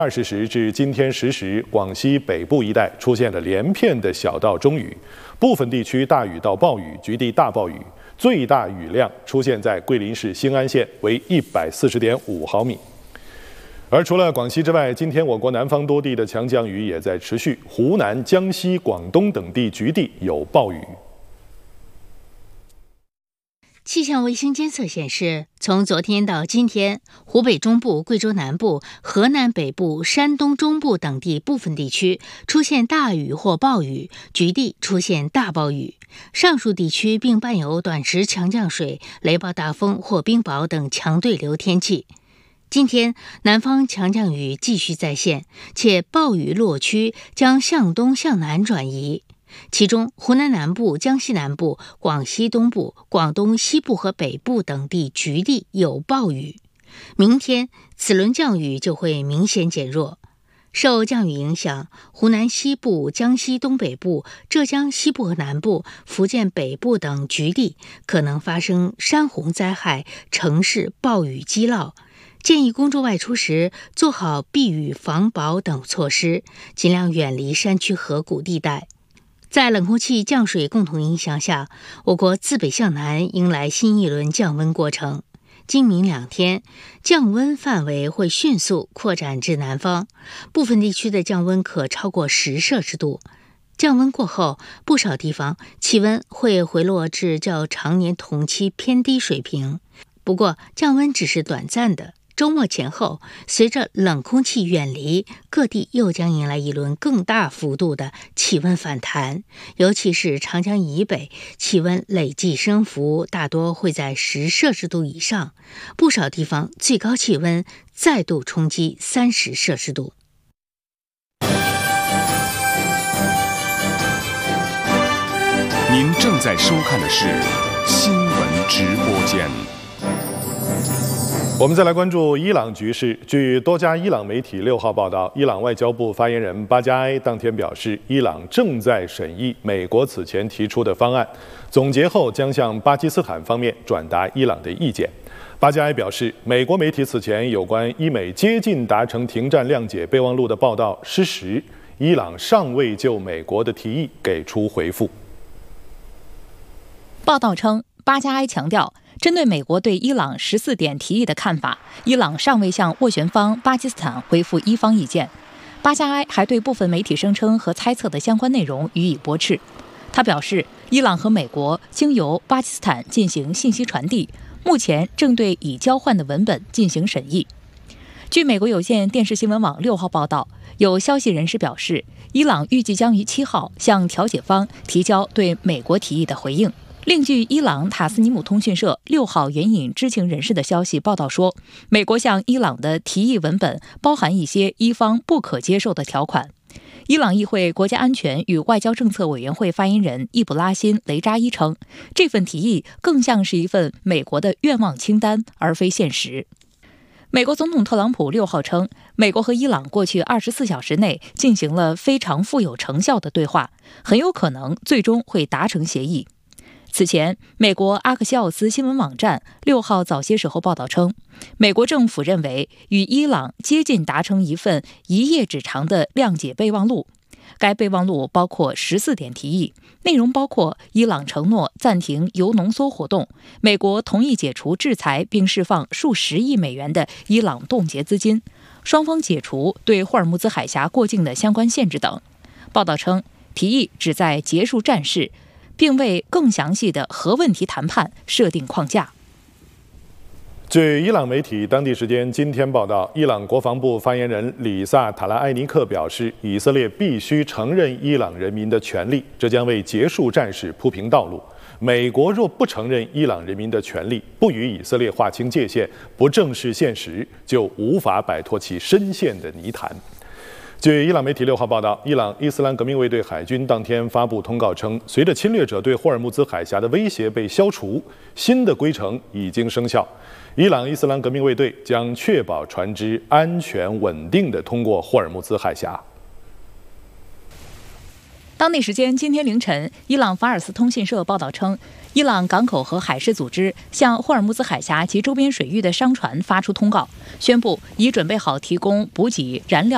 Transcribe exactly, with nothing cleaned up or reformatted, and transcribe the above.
二十时至今天十时，广西北部一带出现了连片的小到中雨，部分地区大雨到暴雨，局地大暴雨，最大雨量出现在桂林市兴安县，为一百四十点五毫米。而除了广西之外，今天我国南方多地的强降雨也在持续，湖南、江西、广东等地局地有暴雨。 气象卫星监测显示，从昨天到今天，湖北中部、贵州南部、河南北部、山东中部等地部分地区出现大雨或暴雨，局地出现大暴雨。上述地区并伴有短时强降水、雷暴大风或冰雹等强对流天气。今天，南方强降雨继续再现，且暴雨落区将向东向南转移。其中，湖南南部、江西南部、广西东部、广东西部和北部等地局地有暴雨。明天，此轮降雨就会明显减弱。受降雨影响，湖南西部、江西东北部、浙江西部和南部、福建北部等局地可能发生山洪灾害、城市暴雨激涝。建议公众外出时做好避雨防雹等措施，尽量远离山区河谷地带。在冷空气降水共同影响下，我国自北向南迎来新一轮降温过程。今明两天，降温范围会迅速扩展至南方，部分地区的降温可超过十摄氏度。降温过后，不少地方气温会回落至较常年同期偏低水平。不过，降温只是短暂的。周末前后，随着冷空气远离，各地又将迎来一轮更大幅度的气温反弹，尤其是长江以北，气温累计升幅大多会在十摄氏度以上，不少地方最高气温再度冲击三十摄氏度。 您正在收看的是新闻直播间。 我们再来关注伊朗局势。据多家伊朗媒体六号报道，伊朗外交部发言人巴加埃当天表示，伊朗正在审议美国此前提出的方案，总结后将向巴基斯坦方面转达伊朗的意见。巴加埃表示，美国媒体此前有关伊美接近达成停战谅解备忘录的报道失实，伊朗尚未就美国的提议给出回复。 报道称，巴加埃强调，针对美国对伊朗十四点提议的看法，伊朗尚未向斡旋方巴基斯坦回复伊方意见。巴加埃还对部分媒体声称和猜测的相关内容予以驳斥。他表示，伊朗和美国经由巴基斯坦进行信息传递，目前正对已交换的文本进行审议。据美国有线电视新闻网六号报道，有消息人士表示，伊朗预计将于七号向调解方提交对美国提议的回应。另据伊朗塔斯尼姆通讯社六号援引知情人士的消息报道说，美国向伊朗的提议文本包含一些伊方不可接受的条款。伊朗议会国家安全与外交政策委员会发言人易卜拉欣·雷扎伊称，这份提议更像是一份美国的愿望清单，而非现实。美国总统特朗普六号称，美国和伊朗过去二十四小时内进行了非常富有成效的对话，很有可能最终会达成协议。此前，美国阿克西奥斯新闻网站六号早些时候报道称，美国政府认为与伊朗接近达成一份一页纸长的谅解备忘录。该备忘录包括十四点提议，内容包括伊朗承诺暂停铀浓缩活动，美国同意解除制裁并释放数十亿美元的伊朗冻结资金，双方解除对霍尔木兹海峡过境的相关限制等。报道称，提议旨在结束战事，并为更详细的核问题谈判设定框架。 据伊朗媒体当地时间今天报道，伊朗国防部发言人里萨塔拉埃尼克表示，以色列必须承认伊朗人民的权利，这将为结束战事铺平道路。美国若不承认伊朗人民的权利，不与以色列划清界限，不正视现实，就无法摆脱其深陷的泥潭。据伊朗媒体六号报道，伊朗伊斯兰革命卫队海军当天发布通告称，随着侵略者对霍尔木兹海峡的威胁被消除，新的规程已经生效。伊朗伊斯兰革命卫队将确保船只安全稳定地通过霍尔木兹海峡。 当地时间今天凌晨，伊朗法尔斯通讯社报道称，伊朗港口和海事组织向霍尔木兹海峡及周边水域的商船发出通告，宣布已准备好提供补给、燃料